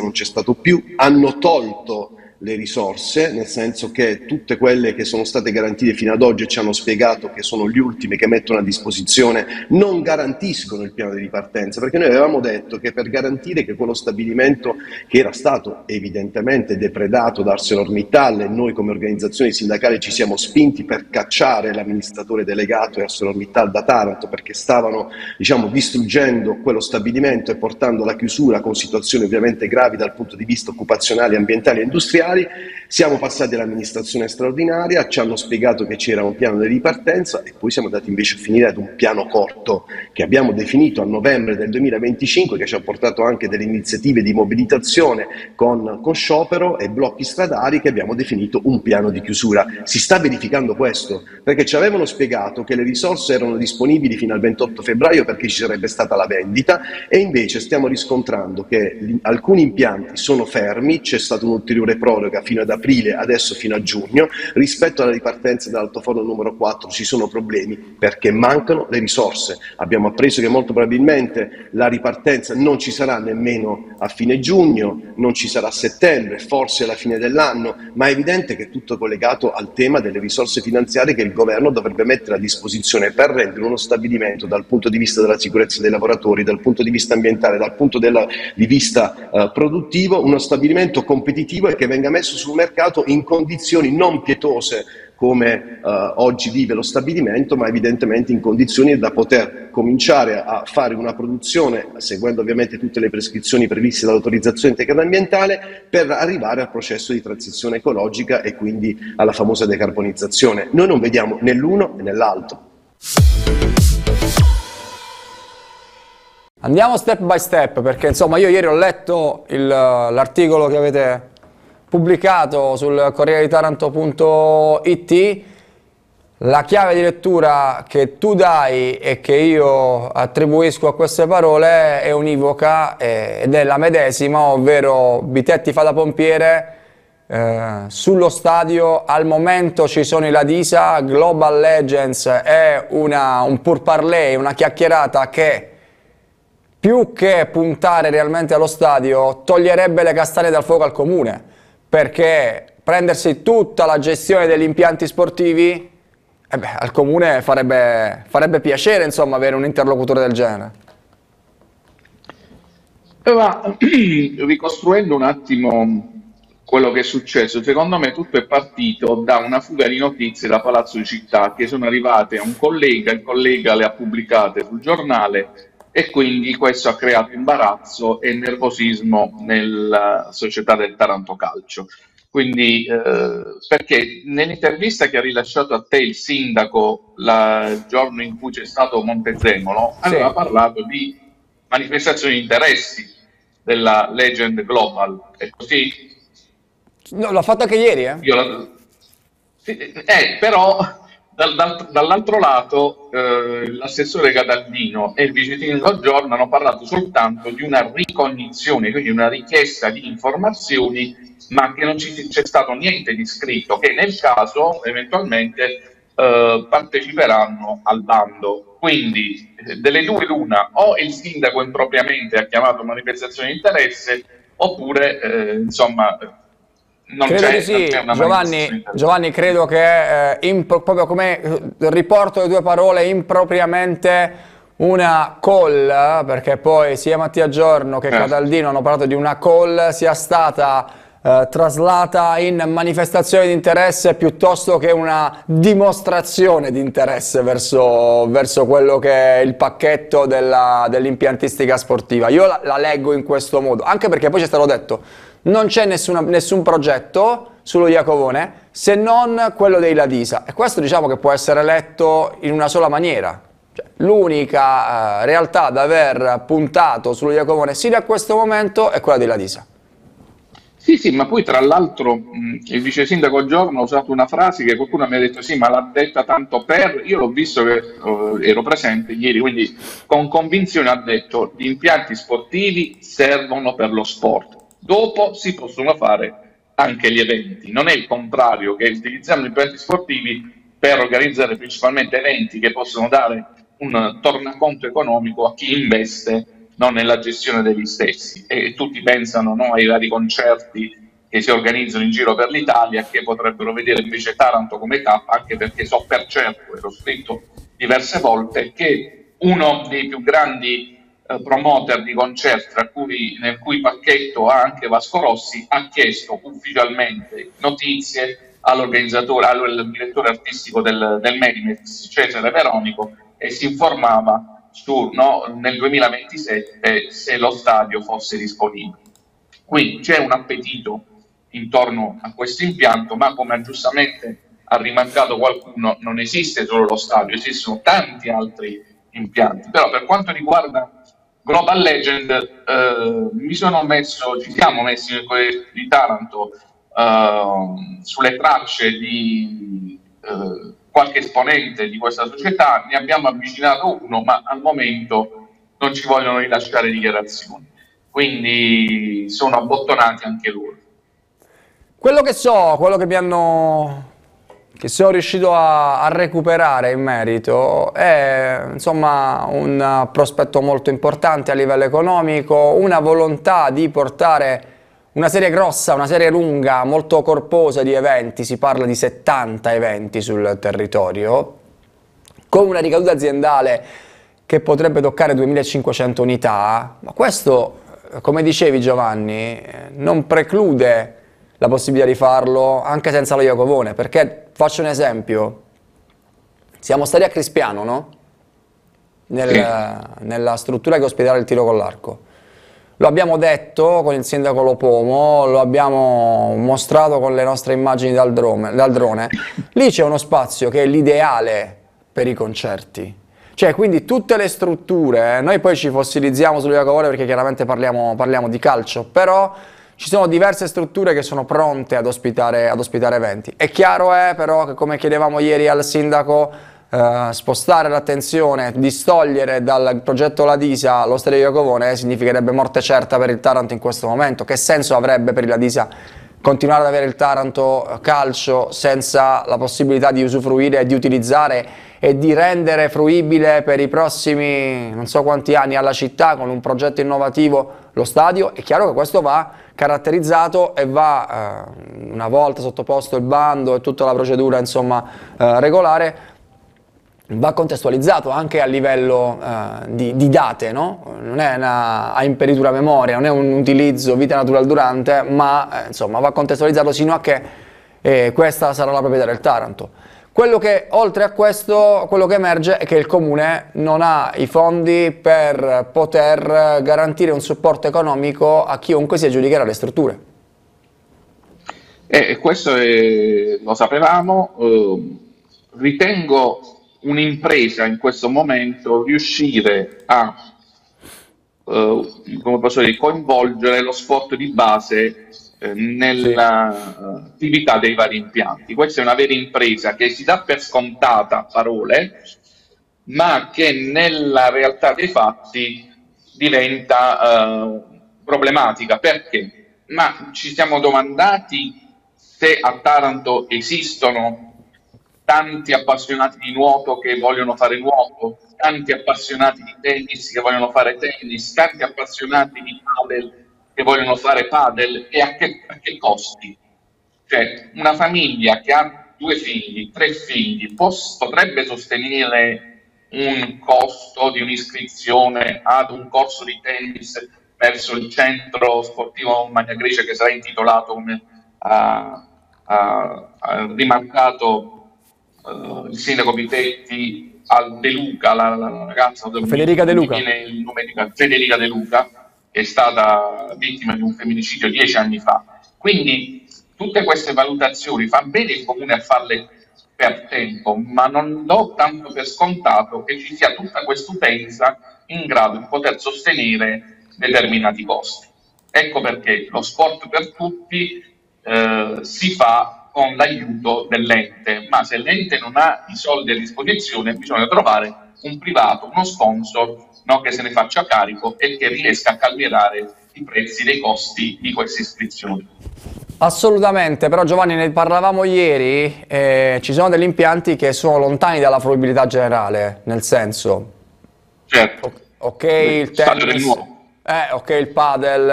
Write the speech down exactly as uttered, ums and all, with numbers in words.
non c'è stato più, hanno tolto le risorse, nel senso che tutte quelle che sono state garantite fino ad oggi, ci hanno spiegato che sono gli ultimi che mettono a disposizione, non garantiscono il piano di ripartenza, perché noi avevamo detto che per garantire che quello stabilimento, che era stato evidentemente depredato da ArcelorMittal, e noi come organizzazione sindacale ci siamo spinti per cacciare l'amministratore delegato e ArcelorMittal da Taranto, perché stavano, diciamo, distruggendo quello stabilimento e portando alla chiusura, con situazioni ovviamente gravi dal punto di vista occupazionale, ambientale e industriale. Siamo passati all'amministrazione straordinaria, ci hanno spiegato che c'era un piano di ripartenza e poi siamo andati invece a finire ad un piano corto che abbiamo definito a novembre del duemilaventicinque, che ci ha portato anche delle iniziative di mobilitazione con, con sciopero e blocchi stradali, che abbiamo definito un piano di chiusura. Si sta verificando questo, perché ci avevano spiegato che le risorse erano disponibili fino al ventotto febbraio perché ci sarebbe stata la vendita, e invece stiamo riscontrando che alcuni impianti sono fermi, c'è stata un'ulteriore proroga fino ad aprile, adesso fino a giugno. Rispetto alla ripartenza dell'altoforno numero quattro ci sono problemi perché mancano le risorse. Abbiamo appreso che molto probabilmente la ripartenza non ci sarà nemmeno a fine giugno, non ci sarà a settembre, forse alla fine dell'anno, ma è evidente che è tutto collegato al tema delle risorse finanziarie che il governo dovrebbe mettere a disposizione per rendere uno stabilimento, dal punto di vista della sicurezza dei lavoratori, dal punto di vista ambientale, dal punto della, di vista uh, produttivo, uno stabilimento competitivo e che venga messo sul mercato in condizioni non pietose come uh, oggi vive lo stabilimento, ma evidentemente in condizioni da poter cominciare a fare una produzione, seguendo ovviamente tutte le prescrizioni previste dall'autorizzazione integrata ambientale, per arrivare al processo di transizione ecologica e quindi alla famosa decarbonizzazione. Noi non vediamo né l'uno né l'altro. Andiamo step by step, perché insomma io ieri ho letto il, l'articolo che avete pubblicato sul Corriere di Taranto punto it. La chiave di lettura che tu dai e che io attribuisco a queste parole è univoca ed è la medesima, ovvero Bitetti fa da pompiere. Eh, sullo stadio al momento ci sono i Ladisa, Global Legends è una, un pourparlers, una chiacchierata che più che puntare realmente allo stadio toglierebbe le castagne dal fuoco al comune, perché prendersi tutta la gestione degli impianti sportivi, eh beh, al comune farebbe, farebbe piacere, insomma, avere un interlocutore del genere. Ma, ricostruendo un attimo quello che è successo, secondo me tutto è partito da una fuga di notizie da Palazzo di Città che sono arrivate a un collega, il collega le ha pubblicate sul giornale e quindi questo ha creato imbarazzo e nervosismo nella società del Taranto Calcio. Quindi, eh, perché nell'intervista che ha rilasciato a te il sindaco la, il giorno in cui c'è stato Montezemolo, sì, aveva parlato di manifestazioni di interessi della Legend Global, è così? No, l'ho fatto anche ieri, eh? Io la, sì, eh, però dal, dal, dall'altro lato eh, l'assessore Cataldino e il vice sindaco Giorno hanno parlato soltanto di una ricognizione, quindi una richiesta di informazioni, ma che non ci, c'è stato niente di scritto, che nel caso eventualmente eh, parteciperanno al bando. Quindi eh, delle due l'una, o il sindaco impropriamente ha chiamato manifestazione di interesse, oppure eh, insomma non credo c'è, di sì, non c'è una Giovanni, Giovanni, credo che eh, impro, proprio come riporto le tue parole, impropriamente una call, perché poi sia Mattia Giorno che eh. Cataldino hanno parlato di una call, sia stata eh, traslata in manifestazione di interesse piuttosto che una dimostrazione di interesse verso, verso quello che è il pacchetto della, dell'impiantistica sportiva. Io la, la leggo in questo modo, anche perché poi ci è stato detto non c'è nessun progetto sullo Iacovone se non quello dei Ladisa, e questo diciamo che può essere letto in una sola maniera. Cioè, l'unica eh, realtà ad aver puntato sullo Iacovone sino a questo momento è quella dei Ladisa. Sì, sì, ma poi tra l'altro mh, il vice sindaco Giorno ha usato una frase che qualcuno mi ha detto sì, ma l'ha detta tanto per, io l'ho visto che uh, ero presente ieri, quindi con convinzione ha detto gli impianti sportivi servono per lo sport. Dopo si possono fare anche gli eventi, non è il contrario, che utilizziamo gli impianti sportivi per organizzare principalmente eventi che possono dare un tornaconto economico a chi investe no, nella gestione degli stessi. E tutti pensano, no, ai vari concerti che si organizzano in giro per l'Italia, che potrebbero vedere invece Taranto come tappa, anche perché so per certo, e l'ho scritto diverse volte, che uno dei più grandi eh, promoter di concerti, tra cui, nel cui pacchetto ha anche Vasco Rossi, ha chiesto ufficialmente notizie all'organizzatore, al direttore artistico del, del Medimex, Cesare Veronico, e si informava su, no, nel duemilaventisette se lo stadio fosse disponibile. Quindi c'è un appetito intorno a questo impianto, ma come giustamente ha rimarcato qualcuno, non esiste solo lo stadio, esistono tanti altri impianti. Però per quanto riguarda Global Legend, eh, mi sono messo, ci siamo messi nel Corriere di Taranto eh, sulle tracce di eh, qualche esponente di questa società, ne abbiamo avvicinato uno, ma al momento non ci vogliono rilasciare dichiarazioni, quindi sono abbottonati anche loro. Quello che so, quello che mi hanno, che sono riuscito a, a recuperare in merito è insomma un prospetto molto importante a livello economico, una volontà di portare una serie grossa, una serie lunga, molto corposa di eventi, si parla di settanta eventi sul territorio, con una ricaduta aziendale che potrebbe toccare duemilacinquecento unità, ma questo, come dicevi Giovanni, non preclude la possibilità di farlo anche senza lo Iacovone, perché faccio un esempio, siamo stati a Crispiano, no? Nel, sì. Nella struttura che ospiterà il tiro con l'arco. Lo abbiamo detto con il sindaco Lopomo, lo abbiamo mostrato con le nostre immagini dal drone. Dal drone. Lì c'è uno spazio che è l'ideale per i concerti. Cioè, quindi tutte le strutture, noi poi ci fossilizziamo sullo Iacovone perché chiaramente parliamo, parliamo di calcio, però ci sono diverse strutture che sono pronte ad ospitare, ad ospitare eventi. È chiaro è però che, come chiedevamo ieri al sindaco, eh, spostare l'attenzione, distogliere dal progetto Ladisa lo stadio Iacovone significherebbe morte certa per il Taranto in questo momento. Che senso avrebbe per il Ladisa continuare ad avere il Taranto calcio senza la possibilità di usufruire e di utilizzare e di rendere fruibile per i prossimi non so quanti anni alla città con un progetto innovativo lo stadio? È chiaro che questo va caratterizzato e va, eh, una volta sottoposto il bando e tutta la procedura insomma eh, regolare, va contestualizzato anche a livello eh, di, di date, no? Non è una, a imperitura memoria, non è un utilizzo vita natural durante, ma eh, insomma va contestualizzato sino a che eh, questa sarà la proprietà del Taranto. Quello che, oltre a questo, quello che emerge è che il Comune non ha i fondi per poter garantire un supporto economico a chiunque si aggiudicherà le strutture. E questo è, lo sapevamo, eh, ritengo un'impresa in questo momento riuscire a eh, come posso dire, coinvolgere lo sport di base eh, nell'attività sì. dei vari impianti. Questa è una vera impresa che si dà per scontata a parole, ma che nella realtà dei fatti diventa eh, problematica. Perché? Ma ci siamo domandati se a Taranto esistono tanti appassionati di nuoto che vogliono fare nuoto, tanti appassionati di tennis che vogliono fare tennis, tanti appassionati di padel che vogliono fare padel, e a che, a che costi? Cioè, una famiglia che ha due figli, tre figli, pos- potrebbe sostenere un costo di un'iscrizione ad un corso di tennis verso il centro sportivo Magna Grecia, che sarà intitolato, come ha, ha, ha rimarcato Uh, il sindaco Vitetti, a De Luca, la, la ragazza Federica De Luca. Il nome di, Federica De Luca, che è stata vittima di un femminicidio dieci anni fa. Quindi tutte queste valutazioni fa bene il Comune a farle per tempo, ma non do tanto per scontato che ci sia tutta questa utenza in grado di poter sostenere determinati costi. Ecco perché lo sport per tutti eh, si fa con l'aiuto dell'ente, ma se l'ente non ha i soldi a disposizione bisogna trovare un privato, uno sponsor, no, che se ne faccia carico e che riesca a calmierare i prezzi dei costi di queste iscrizioni. Assolutamente, però Giovanni, ne parlavamo ieri, eh, ci sono degli impianti che sono lontani dalla fruibilità generale, nel senso, certo, ok, il tennis, Eh, ok, il padel,